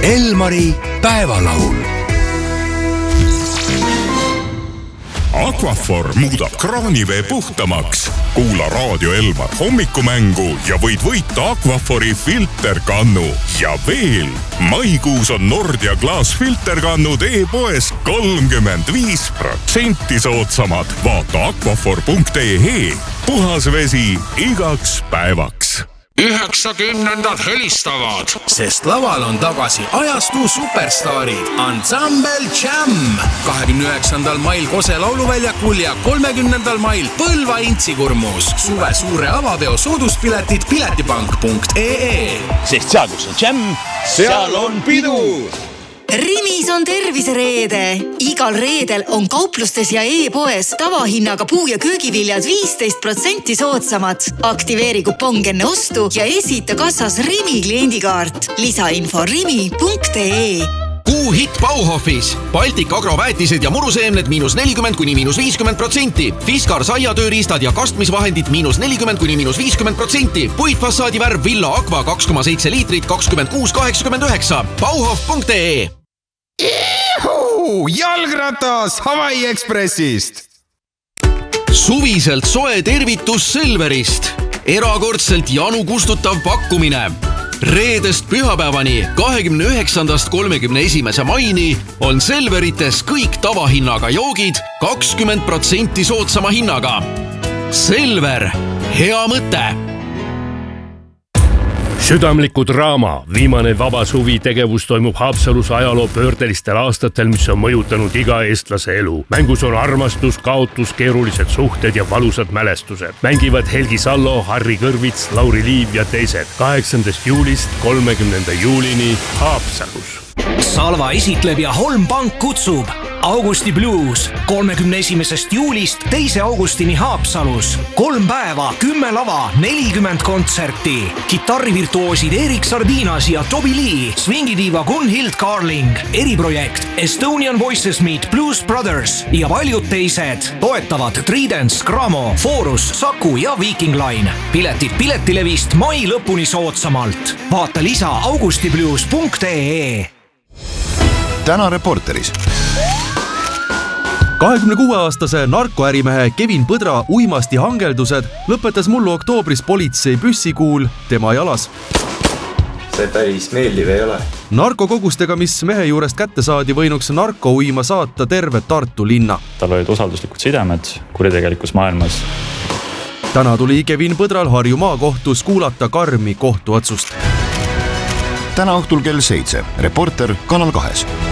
Elmari päevalaul. Aquaphor muudab kraanivee puhtamaks. Kuula Raadio Elmar hommikumängu ja võid võita Aquaphori filterkannu. Ja veel, maikuus on Nordia klaasfilterkannud e-poes 35% soodsamad. Vaata aquaphor.ee. Puhas vesi igaks päevaks. 90-ndad helistavad, sest laval on tagasi ajastu superstaarid Ansambel Jam 29. mail Kose lauluväljakul ja 30. mail Põlva Intsikurmus. Suve suure avapeo sooduspiletid piletipank.ee. Sest seal, kus on Jam, seal on pidu. Rimis on tervisereede. Igal reedel on kauplustes ja e-poes tavahinnaga puu- ja köögiviljad 15% soodsamad. Aktiveeri kupong enne ostu ja esita kassas Rimi kliendikaart. Lisainfo rimi.ee. Kuuhitt Bauhofis. Baltic agroväetised ja muruseemned -40––50%. Fiskar saiatööriistad ja kastmisvahendid -40––50%. Puitfassaadi värv Villa Aqua 2,7 liitrit 26,89. Bauhof.ee. Jalgratas Hawaii Expressist. Suviselt soe tervitus Selverist. Erakordselt janu kustutav pakkumine. Reedest pühapäevani 29. 31. maini on Selverites kõik tavahinnaga joogid 20% soodsama hinnaga. Selver, hea mõte! Südamliku draama viimane vaba suvi tegevus toimub Haapsalus ajaloo pöördelistel aastatel, mis on mõjutanud iga eestlase elu. Mängus on armastus, kaotus, keerulised suhted ja valusad mälestused. Mängivad Helgi Sallo, Harri Kõrvits, Lauri Liiv ja teised. 8. juulist 30. juulini Haapsalus. Salva esitleb ja Holm Pank kutsub Augusti Blues 31. juulist 2. augustini Haapsalus. 3 päeva, 10 lava, 40 kontserti. Kitarrivirtuoosid Erik Sardinas ja Toby Lee, swingidiiva Gunhild Carling, eriprojekt Estonian Voices Meet Blues Brothers ja paljud teised. Toetavad Tridents, Gramo, Forus, Saku ja Viking Line. Piletid Piletilevist mai lõpuni soodsamalt. Vaata lisa augustiblues.ee. Täna Reporteris. 26-aastase narkoärimehe Kevin Põdra uimasti hangeldused lõpetas mullu oktoobris politsei püssikuul tema jalas. See päris meeldiv ei ole. Narkokogustega, mis mehe juurest kätte saadi, võinuks narkouima saata terve Tartu linna. Tal olid usalduslikud sidemed kuritegelikus maailmas. Täna tuli Kevin Põdral Harju maakohtus kuulata karmi kohtuotsust. Täna õhtul kell 7. Reporter Kanal 2.